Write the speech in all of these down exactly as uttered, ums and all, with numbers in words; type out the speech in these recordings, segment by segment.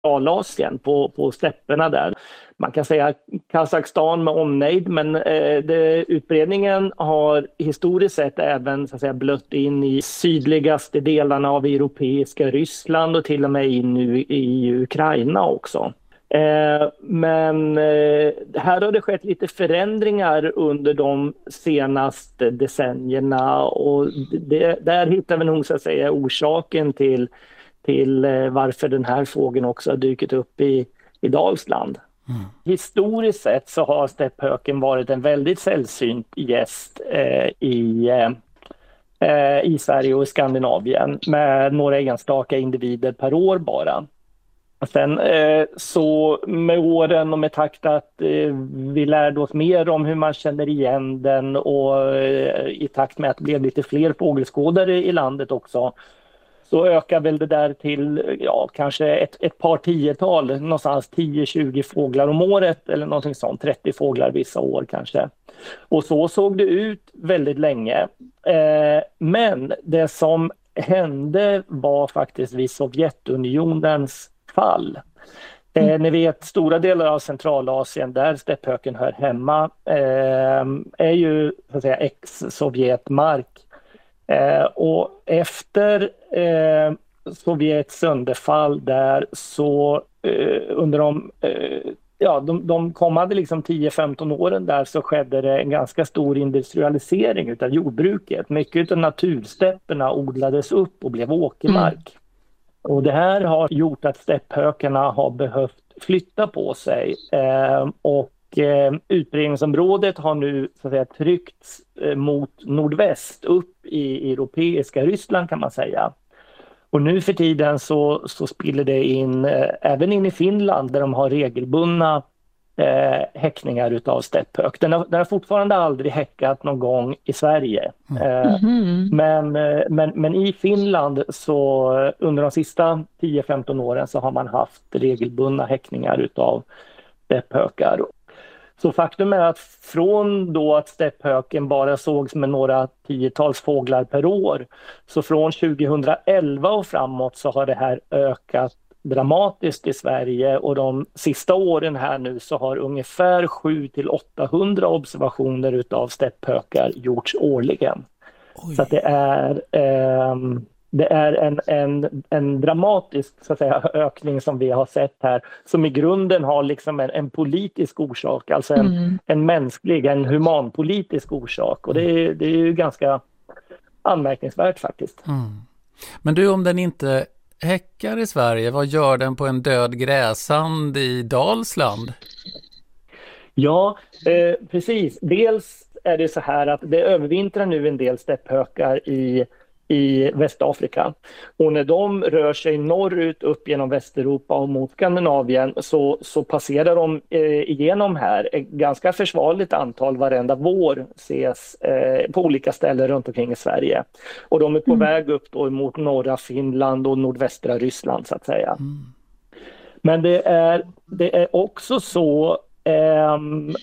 Centralasien på, på stäpperna där. Man kan säga Kazakstan med omnejd, men eh, det, utbredningen har historiskt sett även så att säga, blött in i sydligaste delarna av europeiska Ryssland och till och med in i, i Ukraina också. Eh, men eh, här har det skett lite förändringar under de senaste decennierna, och det, där hittar vi nog så att säga orsaken till, till eh, varför den här fågeln också har dykt upp i, i Dalsland. Mm. Historiskt sett så har stepphöken varit en väldigt sällsynt gäst eh, i, eh, i Sverige och i Skandinavien med några enstaka individer per år bara. Sen eh, så med åren och med takt att eh, vi lärde oss mer om hur man känner igen den, och eh, i takt med att det blev lite fler fågelskådare i landet också, så ökar väl det där till ja, kanske ett, ett par tiotal, någonstans tio tjugo fåglar om året eller någonting sånt, trettio fåglar vissa år kanske. Och så såg det ut väldigt länge. Eh, men det som hände var faktiskt vid Sovjetunionens fall. Eh, mm. Ni vet, stora delar av Centralasien där stepphöken hör hemma eh, är ju så att säga ex-Sovjetmark. Eh, och efter eh, Sovjets sönderfall där så eh, under de, eh, ja, de, de kommande liksom tio femton åren där så skedde det en ganska stor industrialisering av jordbruket. Mycket av naturstäpperna odlades upp och blev åkermark. Mm. Och det här har gjort att stepphökarna har behövt flytta på sig eh, och eh, utbredningsområdet har nu så att säga, tryckts eh, mot nordväst upp i europeiska Ryssland kan man säga. Och nu för tiden så, så spiller det in eh, även in i Finland där de har regelbundna eh, häckningar utav stepphök. Den har, den har fortfarande aldrig häckat någon gång i Sverige. Eh, mm-hmm. men, eh, men, men i Finland så eh, under de sista tio femton åren så har man haft regelbundna häckningar utav stepphökar. Så faktum är att från då att stepphöken bara sågs med några tiotals fåglar per år, så från tjugohundraelva och framåt så har det här ökat dramatiskt i Sverige, och de sista åren här nu så har ungefär sju till åttahundra observationer utav stepphökar gjorts årligen. Oj. Så att det är eh, det är en, en, en dramatisk så att säga, ökning som vi har sett här, som i grunden har liksom en, en politisk orsak, alltså en, mm. en mänsklig, en humanpolitisk orsak, och det är, det är ju ganska anmärkningsvärt faktiskt. Mm. Men du, om den inte häckar i Sverige, vad gör den på en död gräsand i Dalsland? Ja, eh, precis. Dels är det så här att det övervintrar nu en del stepphökar i, i Västafrika. Och när de rör sig norrut upp genom Västeuropa och mot Skandinavien så, så passerar de eh, igenom här. Ett ganska försvarligt antal varenda vår ses eh, på olika ställen runt omkring i Sverige. Och de är på mm. väg upp då mot norra Finland och nordvästra Ryssland så att säga. Mm. Men det är, det är också så, eh,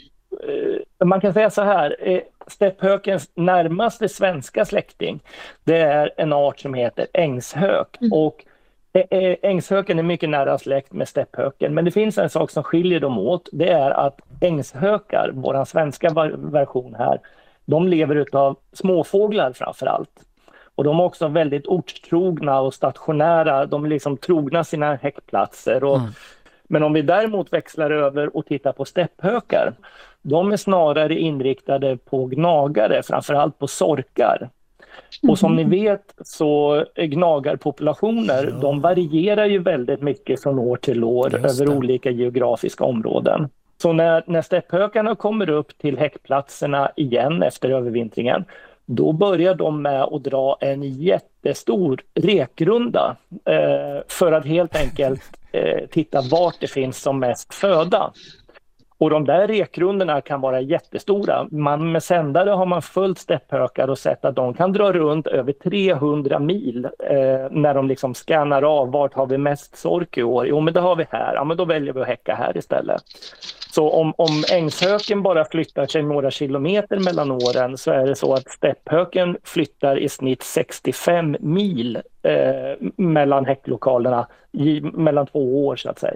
man kan säga så här, eh, stepphökens närmaste svenska släkting, det är en art som heter ängshök. Mm. Och eh, ängshöken är mycket nära släkt med stepphöken, men det finns en sak som skiljer dem åt. Det är att ängshökar, vår svenska version här, de lever utav småfåglar framför allt. Och de är också väldigt ortstrogna och stationära. De är liksom trogna sina häckplatser. Och, mm. Men om vi däremot växlar över och tittar på stepphökar, de är snarare inriktade på gnagare, framförallt på sorkar. Mm. Och som ni vet så gnagarpopulationer, ja. de varierar ju väldigt mycket från år till år över olika geografiska områden. Så när, när stepphökarna kommer upp till häckplatserna igen efter övervintringen, då börjar de med att dra en jättestor rekrunda eh, för att helt enkelt eh, titta vart det finns som mest föda. Och de där rekrundorna kan vara jättestora. Man, med sändare har man följt stepphökar och sett att de kan dra runt över trehundra mil eh, när de liksom scannar av vart har vi mest sork i år. Jo, men det har vi här. Ja, men då väljer vi att häcka här istället. Så om, om ängshöken bara flyttar sig några kilometer mellan åren, så är det så att stepphöken flyttar i snitt sextiofem mil eh, mellan häcklokalerna i, mellan två år så att säga.